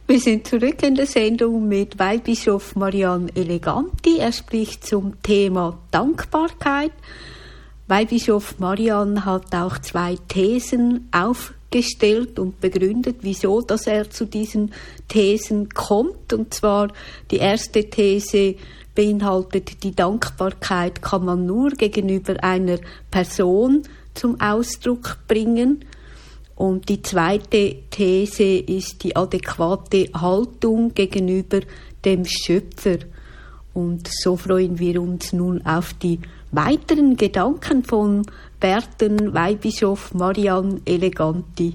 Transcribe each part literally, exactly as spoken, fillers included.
Wir sind zurück in der Sendung mit Weihbischof Marian Eleganti. Er spricht zum Thema Dankbarkeit. Weihbischof Marian hat auch zwei Thesen aufgestellt und begründet, wieso dass er zu diesen Thesen kommt. Und zwar die erste These beinhaltet, die Dankbarkeit kann man nur gegenüber einer Person zum Ausdruck bringen. Und die zweite These ist die adäquate Haltung gegenüber dem Schöpfer. Und so freuen wir uns nun auf die weiteren Gedanken von werten Weihbischof Marian Eleganti.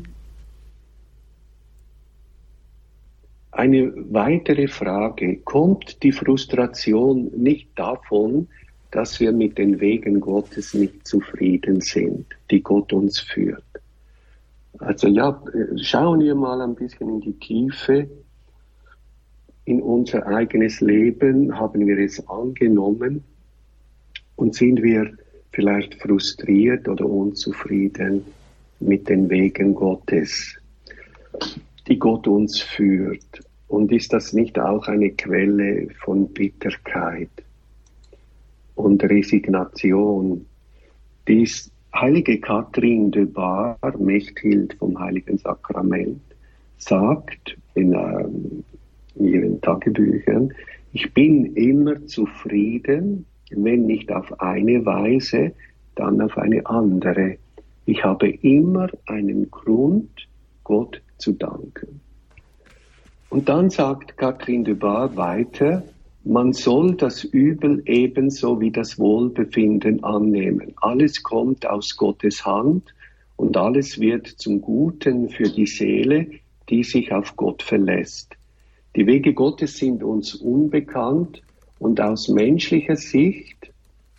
Eine weitere Frage: Kommt die Frustration nicht davon, dass wir mit den Wegen Gottes nicht zufrieden sind, die Gott uns führt? Also ja, schauen wir mal ein bisschen in die Tiefe. In unser eigenes Leben haben wir es angenommen und sind wir vielleicht frustriert oder unzufrieden mit den Wegen Gottes, die Gott uns führt. Und ist das nicht auch eine Quelle von Bitterkeit und Resignation? Dies Heilige Katrin de Bar, Mechthild vom Heiligen Sakrament, sagt in, ähm, in ihren Tagebüchern: Ich bin immer zufrieden, wenn nicht auf eine Weise, dann auf eine andere. Ich habe immer einen Grund, Gott zu danken. Und dann sagt Katrin de Bar weiter: Man soll das Übel ebenso wie das Wohlbefinden annehmen. Alles kommt aus Gottes Hand und alles wird zum Guten für die Seele, die sich auf Gott verlässt. Die Wege Gottes sind uns unbekannt und aus menschlicher Sicht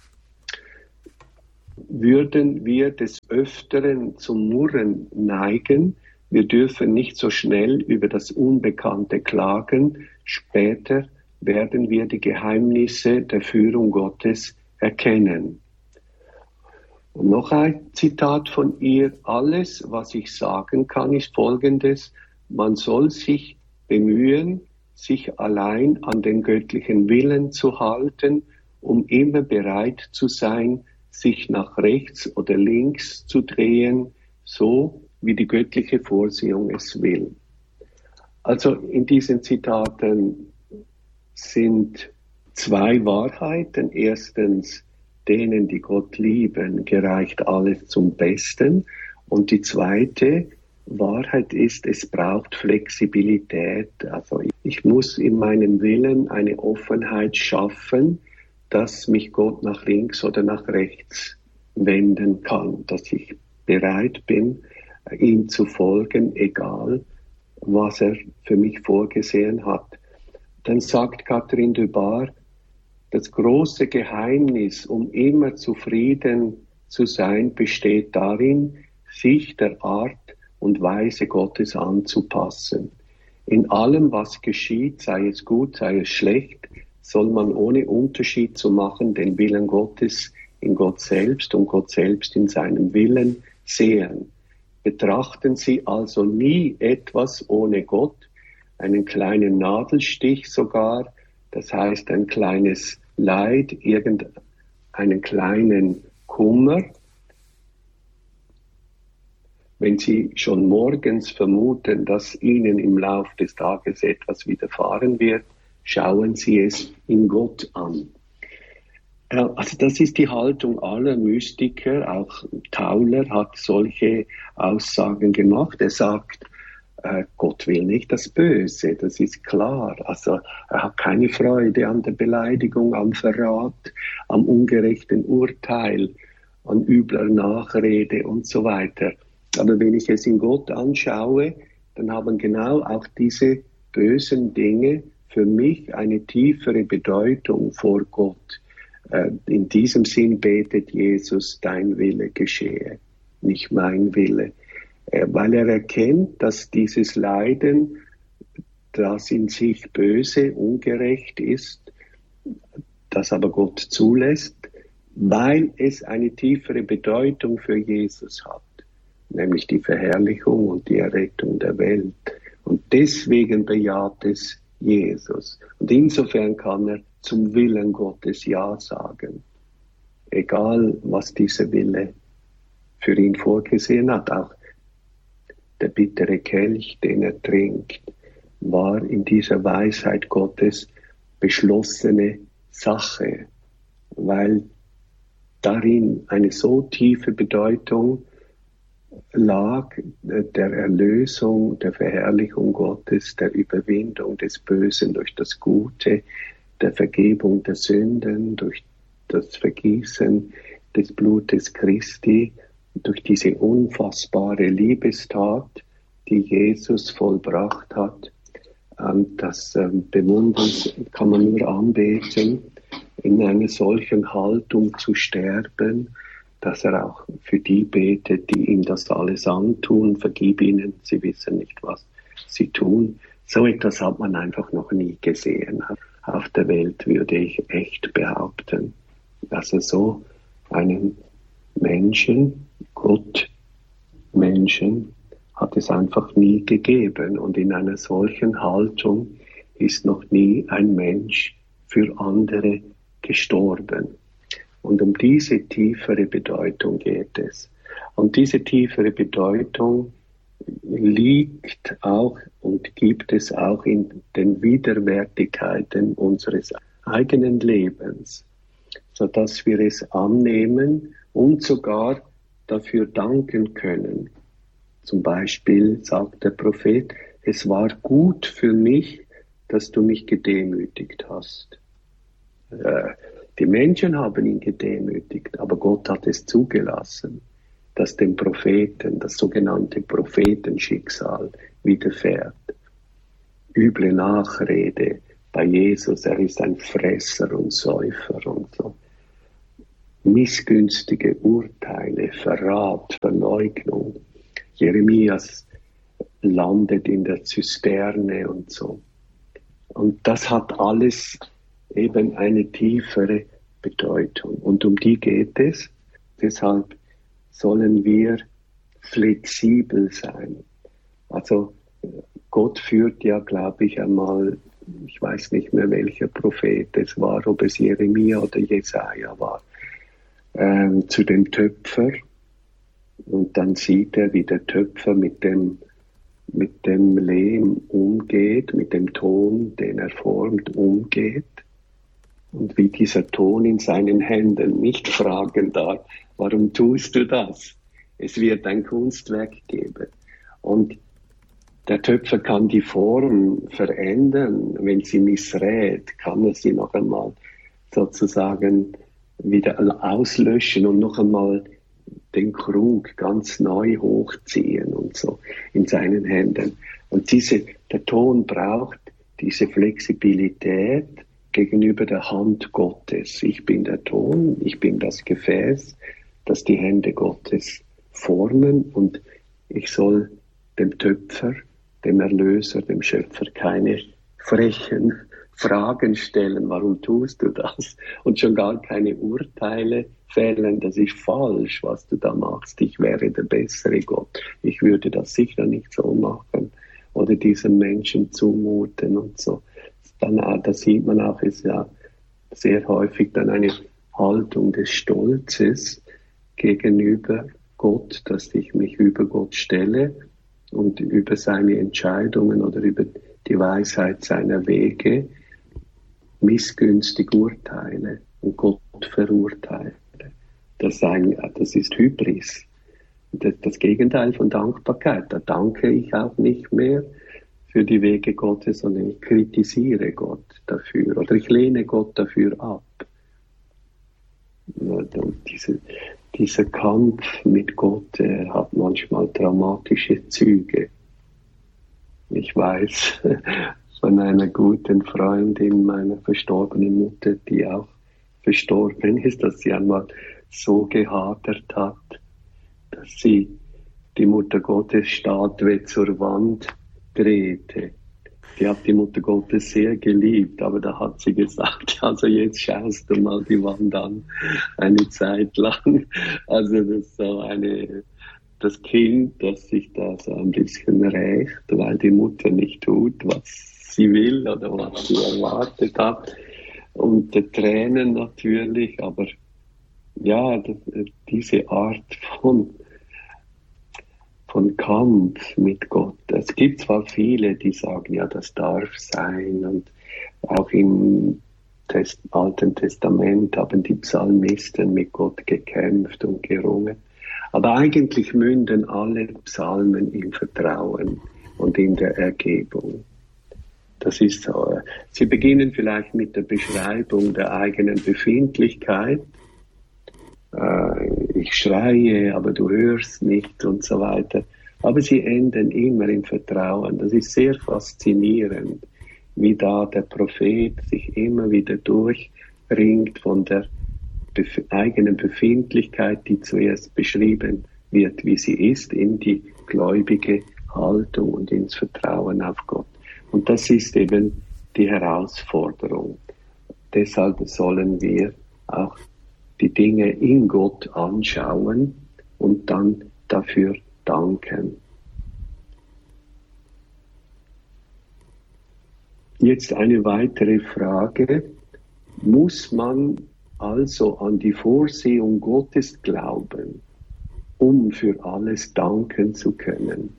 würden wir des Öfteren zum Murren neigen. Wir dürfen nicht so schnell über das Unbekannte klagen. Später werden wir die Geheimnisse der Führung Gottes erkennen. Und noch ein Zitat von ihr: Alles, was ich sagen kann, ist Folgendes: Man soll sich bemühen, sich allein an den göttlichen Willen zu halten, um immer bereit zu sein, sich nach rechts oder links zu drehen, so wie die göttliche Vorsehung es will. Also in diesen Zitaten sind zwei Wahrheiten. Erstens, denen, die Gott lieben, gereicht alles zum Besten. Und die zweite Wahrheit ist, es braucht Flexibilität. Also ich muss in meinem Willen eine Offenheit schaffen, dass mich Gott nach links oder nach rechts wenden kann, dass ich bereit bin, ihm zu folgen, egal was er für mich vorgesehen hat. Dann sagt Katrin de Bar, das große Geheimnis, um immer zufrieden zu sein, besteht darin, sich der Art und Weise Gottes anzupassen. In allem, was geschieht, sei es gut, sei es schlecht, soll man ohne Unterschied zu machen den Willen Gottes in Gott selbst und Gott selbst in seinem Willen sehen. Betrachten Sie also nie etwas ohne Gott, einen kleinen Nadelstich sogar, das heißt ein kleines Leid, irgendeinen kleinen Kummer. Wenn Sie schon morgens vermuten, dass Ihnen im Lauf des Tages etwas widerfahren wird, schauen Sie es in Gott an. Also das ist die Haltung aller Mystiker, auch Tauler hat solche Aussagen gemacht. Er sagt, äh, Gott will nicht das Böse, das ist klar. Also er hat keine Freude an der Beleidigung, am Verrat, am ungerechten Urteil, an übler Nachrede und so weiter. Aber wenn ich es in Gott anschaue, dann haben genau auch diese bösen Dinge für mich eine tiefere Bedeutung vor Gott. In diesem Sinn betet Jesus, dein Wille geschehe, nicht mein Wille. Weil er erkennt, dass dieses Leiden, das in sich böse, ungerecht ist, das aber Gott zulässt, weil es eine tiefere Bedeutung für Jesus hat, nämlich die Verherrlichung und die Errettung der Welt. Und deswegen bejaht es Jesus. Und insofern kann er zum Willen Gottes Ja sagen. Egal, was dieser Wille für ihn vorgesehen hat. Auch der bittere Kelch, den er trinkt, war in dieser Weisheit Gottes beschlossene Sache, weil darin eine so tiefe Bedeutung lag der Erlösung, der Verherrlichung Gottes, der Überwindung des Bösen durch das Gute, der Vergebung der Sünden durch das Vergießen des Blutes Christi, durch diese unfassbare Liebestat, die Jesus vollbracht hat. Das bewundern kann man nur anbeten, in einer solchen Haltung zu sterben, dass er auch für die betet, die ihm das alles antun. Vergib ihnen, sie wissen nicht, was sie tun. So etwas hat man einfach noch nie gesehen auf der Welt, würde ich echt behaupten. Also so einen Menschen, Gott, Menschen, hat es einfach nie gegeben. Und in einer solchen Haltung ist noch nie ein Mensch für andere gestorben. Und um diese tiefere Bedeutung geht es. Und diese tiefere Bedeutung liegt auch und gibt es auch in den Widerwärtigkeiten unseres eigenen Lebens, sodass wir es annehmen und sogar dafür danken können. Zum Beispiel sagt der Prophet, es war gut für mich, dass du mich gedemütigt hast. Äh, die Menschen haben ihn gedemütigt, aber Gott hat es zugelassen, dass dem Propheten, das sogenannte Prophetenschicksal widerfährt. Üble Nachrede bei Jesus, er ist ein Fresser und Säufer und so. Missgünstige Urteile, Verrat, Verleugnung. Jeremias landet in der Zisterne und so. Und das hat alles eben eine tiefere Bedeutung. Und um die geht es. Deshalb sollen wir flexibel sein. Also Gott führt ja, glaube ich, einmal, ich weiß nicht mehr, welcher Prophet es war, ob es Jeremia oder Jesaja war, ähm, zu dem Töpfer. Und dann sieht er, wie der Töpfer mit dem, mit dem Lehm umgeht, mit dem Ton, den er formt, umgeht. Und wie dieser Ton in seinen Händen nicht fragen darf, warum tust du das? Es wird ein Kunstwerk geben. Und der Töpfer kann die Form verändern. Wenn sie missrät, kann er sie noch einmal sozusagen wieder auslöschen und noch einmal den Krug ganz neu hochziehen und so in seinen Händen. Und diese, der Ton braucht diese Flexibilität gegenüber der Hand Gottes. Ich bin der Ton, ich bin das Gefäß, das die Hände Gottes formen, und ich soll dem Töpfer, dem Erlöser, dem Schöpfer keine frechen Fragen stellen, warum tust du das? Und schon gar keine Urteile fällen, das ist falsch, was du da machst. Ich wäre der bessere Gott. Ich würde das sicher nicht so machen. Oder diesen Menschen zumuten und so. Dann, da sieht man auch, ist ja sehr häufig dann eine Haltung des Stolzes gegenüber Gott, dass ich mich über Gott stelle und über seine Entscheidungen oder über die Weisheit seiner Wege missgünstig urteile und Gott verurteile. Das, ein, das ist Hybris. Das, das Gegenteil von Dankbarkeit. Da danke ich auch nicht mehr für die Wege Gottes, sondern ich kritisiere Gott dafür oder ich lehne Gott dafür ab. Und diese, dieser Kampf mit Gott äh, hat manchmal dramatische Züge. Ich weiß von einer guten Freundin meiner verstorbenen Mutter, die auch verstorben ist, dass sie einmal so gehadert hat, dass sie die Mutter Gottes Statue zur Wand drehte. Die hat die Mutter Gottes sehr geliebt, aber da hat sie gesagt, also jetzt schaust du mal die Wand an, eine Zeit lang. Also das ist so eine das Kind, das sich da so ein bisschen rächt, weil die Mutter nicht tut, was sie will oder was sie erwartet hat. Und die Tränen natürlich, aber ja, das, diese Art von, von Kampf mit Gott. Es gibt zwar viele, die sagen, ja, das darf sein, und auch im Test, Alten Testament haben die Psalmisten mit Gott gekämpft und gerungen. Aber eigentlich münden alle Psalmen im Vertrauen und in der Ergebung. Das ist so. Sie beginnen vielleicht mit der Beschreibung der eigenen Befindlichkeit. Äh, ich schreie, aber du hörst nicht und so weiter. Aber sie enden immer im Vertrauen. Das ist sehr faszinierend, wie da der Prophet sich immer wieder durchringt von der bef- eigenen Befindlichkeit, die zuerst beschrieben wird, wie sie ist, in die gläubige Haltung und ins Vertrauen auf Gott. Und das ist eben die Herausforderung. Deshalb sollen wir auch die Dinge in Gott anschauen und dann dafür danken. Jetzt eine weitere Frage. Muss man also an die Vorsehung Gottes glauben, um für alles danken zu können?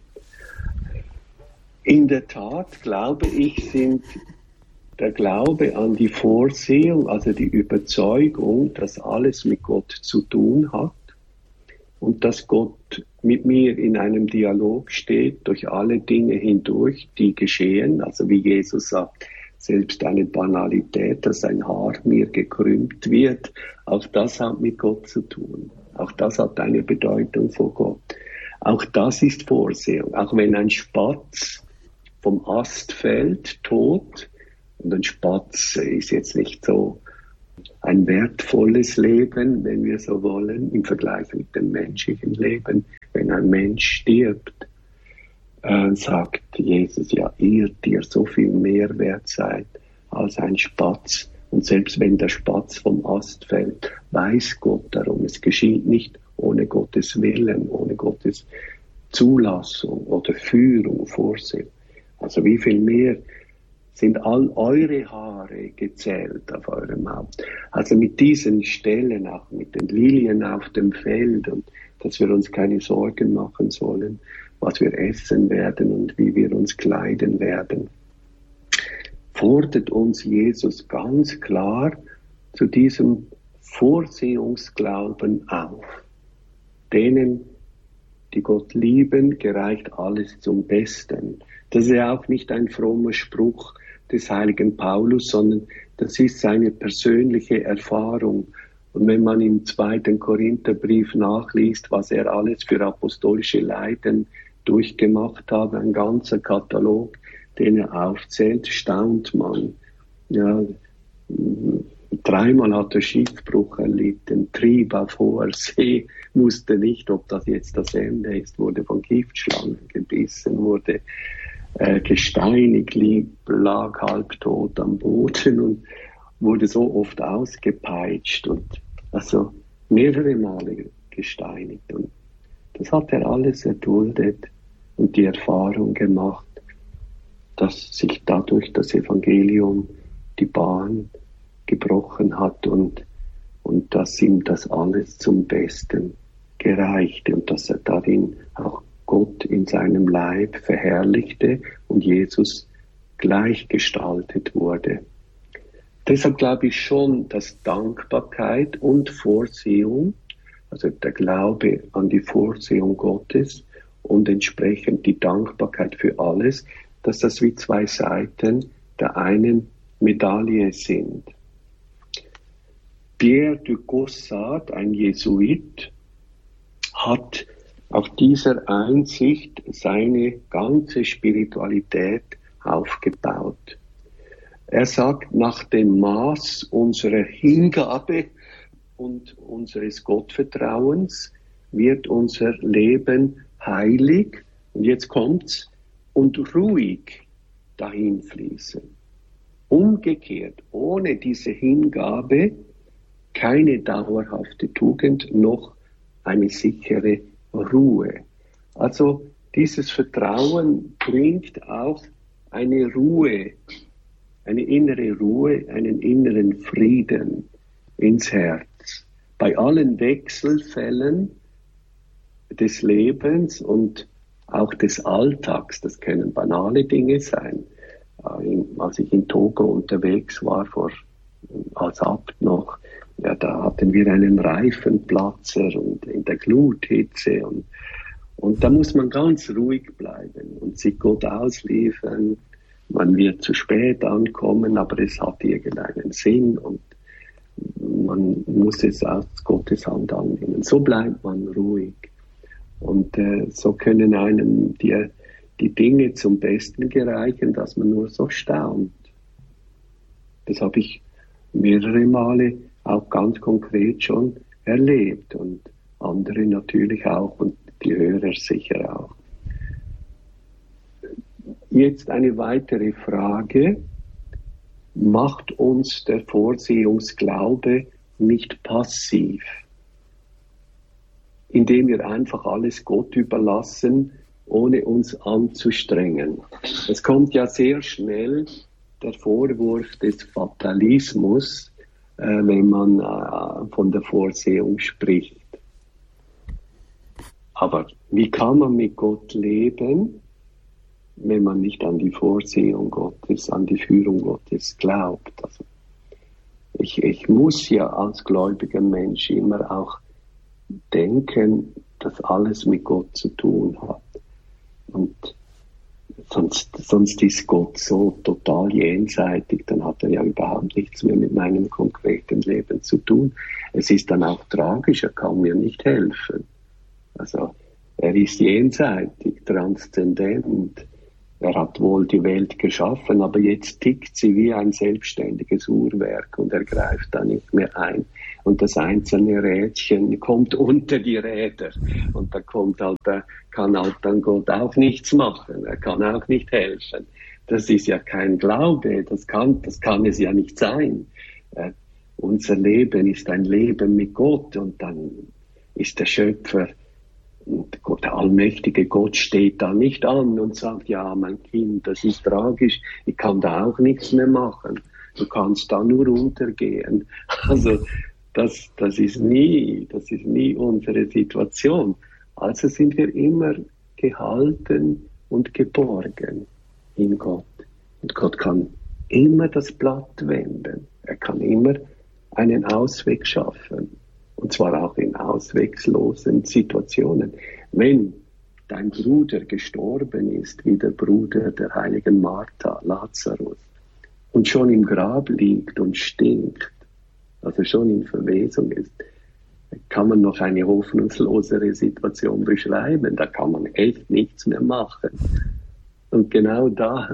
In der Tat, glaube ich, sind der Glaube an die Vorsehung, also die Überzeugung, dass alles mit Gott zu tun hat und dass Gott mit mir in einem Dialog steht, durch alle Dinge hindurch, die geschehen, also wie Jesus sagt, selbst eine Banalität, dass ein Haar mir gekrümmt wird, auch das hat mit Gott zu tun. Auch das hat eine Bedeutung vor Gott. Auch das ist Vorsehung. Auch wenn ein Spatz vom Ast fällt, tot, und ein Spatz ist jetzt nicht so ein wertvolles Leben, wenn wir so wollen, im Vergleich mit dem menschlichen Leben. Wenn ein Mensch stirbt, äh, sagt Jesus, ja, ihr, die ihr so viel mehr wert seid als ein Spatz. Und selbst wenn der Spatz vom Ast fällt, weiß Gott darum. Es geschieht nicht ohne Gottes Willen, ohne Gottes Zulassung oder Führung, Vorsehung. Also wie viel mehr sind all eure Haare gezählt auf eurem Haupt. Also mit diesen Stellen, auch mit den Lilien auf dem Feld, und dass wir uns keine Sorgen machen sollen, was wir essen werden und wie wir uns kleiden werden, fordert uns Jesus ganz klar zu diesem Vorsehungsglauben auf. Denen, die Gott lieben, gereicht alles zum Besten. Das ist ja auch nicht ein frommer Spruch des heiligen Paulus, sondern das ist seine persönliche Erfahrung. Und wenn man im zweiten Korintherbrief nachliest, was er alles für apostolische Leiden durchgemacht hat, ein ganzer Katalog, den er aufzählt, staunt man. Ja, dreimal hat er Schiffbruch erlitten, trieb auf hoher See, wusste nicht, ob das jetzt das Ende ist, wurde von Giftschlangen gebissen, wurde äh, gesteinigt, lieb, lag halbtot am Boden und wurde so oft ausgepeitscht und also mehrere Male gesteinigt. Und das hat er alles erduldet und die Erfahrung gemacht, dass sich dadurch das Evangelium die Bahn gebrochen hat und, und dass ihm das alles zum Besten gereichte und dass er darin auch Gott in seinem Leib verherrlichte und Jesus gleichgestaltet wurde. Deshalb glaube ich schon, dass Dankbarkeit und Vorsehung, also der Glaube an die Vorsehung Gottes und entsprechend die Dankbarkeit für alles, dass das wie zwei Seiten der einen Medaille sind. Pierre de Caussade, ein Jesuit, hat auf dieser Einsicht seine ganze Spiritualität aufgebaut. Er sagt, nach dem Maß unserer Hingabe und unseres Gottvertrauens wird unser Leben heilig, und jetzt kommt's, und ruhig dahin fließen. Umgekehrt, ohne diese Hingabe keine dauerhafte Tugend noch eine sichere Ruhe. Also dieses Vertrauen bringt auch eine Ruhe, eine innere Ruhe, einen inneren Frieden ins Herz. Bei allen Wechselfällen des Lebens und auch des Alltags, das können banale Dinge sein. Als ich in Togo unterwegs war, vor, als Abt noch, ja, da hatten wir einen Reifenplatzer und in der Gluthitze und, und da muss man ganz ruhig bleiben und sich Gott ausliefern. Man wird zu spät ankommen, aber es hat irgendeinen Sinn und man muss es aus Gottes Hand annehmen. So bleibt man ruhig. Und äh, so können einem die, die Dinge zum Besten gereichen, dass man nur so staunt. Das habe ich mehrere Male auch ganz konkret schon erlebt und andere natürlich auch und die Hörer sicher auch. Jetzt eine weitere Frage. Macht uns der Vorsehungsglaube nicht passiv, indem wir einfach alles Gott überlassen, ohne uns anzustrengen? Es kommt ja sehr schnell der Vorwurf des Fatalismus, äh, wenn man äh, von der Vorsehung spricht. Aber wie kann man mit Gott leben, wenn man nicht an die Vorsehung Gottes, an die Führung Gottes glaubt? Also ich, ich muss ja als gläubiger Mensch immer auch denken, dass alles mit Gott zu tun hat. Und sonst, sonst ist Gott so total jenseitig, dann hat er ja überhaupt nichts mehr mit meinem konkreten Leben zu tun. Es ist dann auch tragisch, er kann mir nicht helfen. Also er ist jenseitig, transzendent. Er hat wohl die Welt geschaffen, aber jetzt tickt sie wie ein selbstständiges Uhrwerk und er greift da nicht mehr ein. Und das einzelne Rädchen kommt unter die Räder. Und da kommt halt, da kann halt dann Gott auch nichts machen. Er kann auch nicht helfen. Das ist ja kein Glaube. Das kann, das kann es ja nicht sein. Äh, unser Leben ist ein Leben mit Gott und dann ist der Schöpfer, und Gott, der allmächtige Gott steht da nicht an und sagt, ja, mein Kind, das ist tragisch, ich kann da auch nichts mehr machen. Du kannst da nur untergehen. Also, das, das ist nie, das ist nie unsere Situation. Also sind wir immer gehalten und geborgen in Gott. Und Gott kann immer das Blatt wenden. Er kann immer einen Ausweg schaffen. Und zwar auch in auswegslosen Situationen. Wenn dein Bruder gestorben ist, wie der Bruder der heiligen Martha, Lazarus, und schon im Grab liegt und stinkt, also schon in Verwesung ist, kann man noch eine hoffnungslosere Situation beschreiben. Da kann man echt nichts mehr machen. Und genau da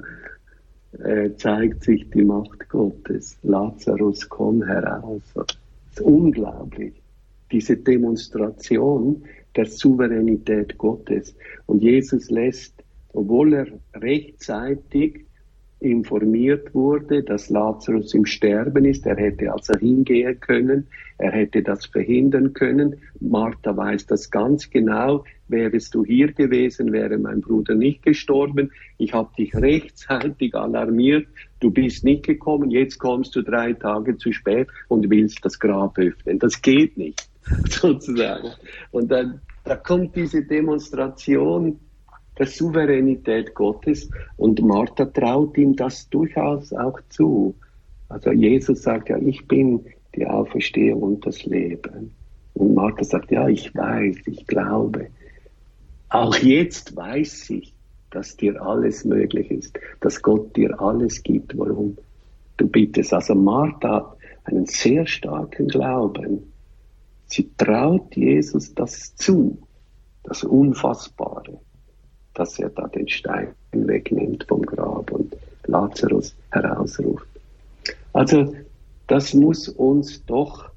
äh, zeigt sich die Macht Gottes. Lazarus, komm heraus. Das ist unglaublich. Diese Demonstration der Souveränität Gottes. Und Jesus lässt, obwohl er rechtzeitig informiert wurde, dass Lazarus im Sterben ist, er hätte also hingehen können, er hätte das verhindern können. Martha weiß das ganz genau. Wärest du hier gewesen, wäre mein Bruder nicht gestorben. Ich habe dich rechtzeitig alarmiert. Du bist nicht gekommen. Jetzt kommst du drei Tage zu spät und willst das Grab öffnen. Das geht nicht, sozusagen. Und dann da kommt diese Demonstration der Souveränität Gottes und Martha traut ihm das durchaus auch zu. Also Jesus sagt ja, ich bin die Auferstehung und das Leben. Und Martha sagt, ja, ich weiß, ich glaube. Auch jetzt weiß ich, dass dir alles möglich ist, dass Gott dir alles gibt, worum du bittest. Also Martha hat einen sehr starken Glauben. Sie traut Jesus das zu, das Unfassbare, dass er da den Stein wegnimmt vom Grab und Lazarus herausruft. Also das muss uns doch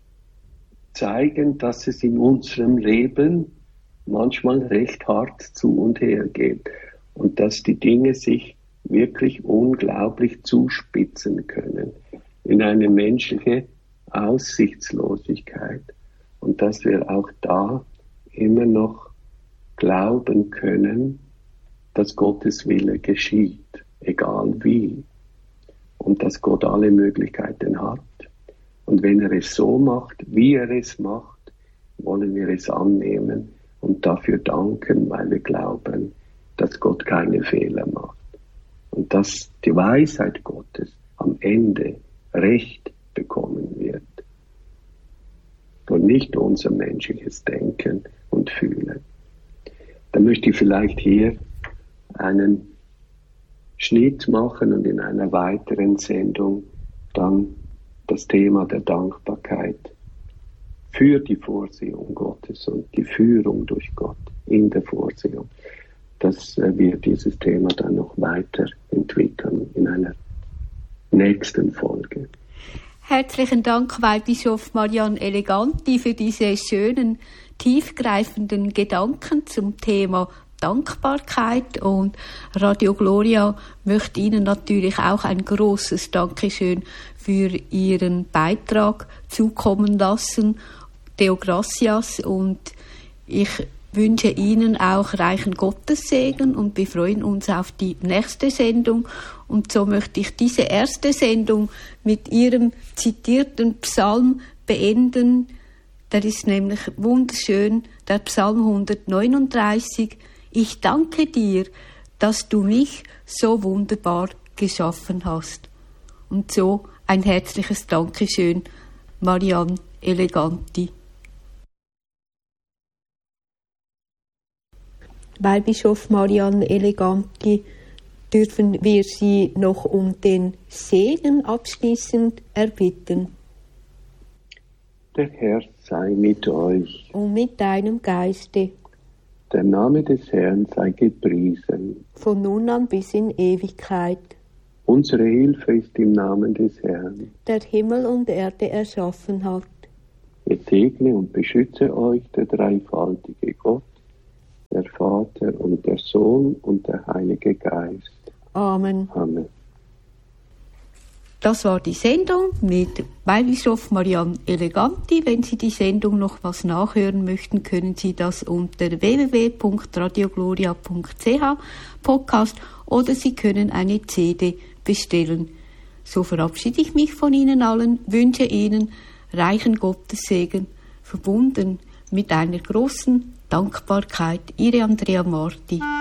zeigen, dass es in unserem Leben manchmal recht hart zu und her geht und dass die Dinge sich wirklich unglaublich zuspitzen können in eine menschliche Aussichtslosigkeit und dass wir auch da immer noch glauben können, dass Gottes Wille geschieht, egal wie. Und dass Gott alle Möglichkeiten hat. Und wenn er es so macht, wie er es macht, wollen wir es annehmen und dafür danken, weil wir glauben, dass Gott keine Fehler macht. Und dass die Weisheit Gottes am Ende Recht bekommen wird. Und nicht unser menschliches Denken und Fühlen. Da möchte ich vielleicht hier einen Schnitt machen und in einer weiteren Sendung dann das Thema der Dankbarkeit für die Vorsehung Gottes und die Führung durch Gott in der Vorsehung, dass wir dieses Thema dann noch weiterentwickeln in einer nächsten Folge. Herzlichen Dank, Weihbischof Marian Eleganti, für diese schönen, tiefgreifenden Gedanken zum Thema Dankbarkeit, und Radio Gloria möchte Ihnen natürlich auch ein großes Dankeschön für Ihren Beitrag zukommen lassen. Deo gracias, und ich wünsche Ihnen auch reichen Gottessegen und wir freuen uns auf die nächste Sendung. Und so möchte ich diese erste Sendung mit Ihrem zitierten Psalm beenden. Der ist nämlich wunderschön, der Psalm hundertneununddreißig. Ich danke dir, dass du mich so wunderbar geschaffen hast. Und so ein herzliches Dankeschön, Marian Eleganti. Weihbischof Marian Eleganti, dürfen wir Sie noch um den Segen abschließend erbitten. Der Herr sei mit euch. Und mit deinem Geiste. Der Name des Herrn sei gepriesen. Von nun an bis in Ewigkeit. Unsere Hilfe ist im Namen des Herrn, der Himmel und Erde erschaffen hat. Es segne und beschütze euch der dreifaltige Gott, der Vater und der Sohn und der Heilige Geist. Amen. Amen. Das war die Sendung mit Weihbischof Marian Eleganti. Wenn Sie die Sendung noch was nachhören möchten, können Sie das unter w w w punkt radio gloria punkt c h Podcast oder Sie können eine C D bestellen. So verabschiede ich mich von Ihnen allen, wünsche Ihnen reichen Gottessegen, verbunden mit einer großen Dankbarkeit. Ihre Andrea Marti.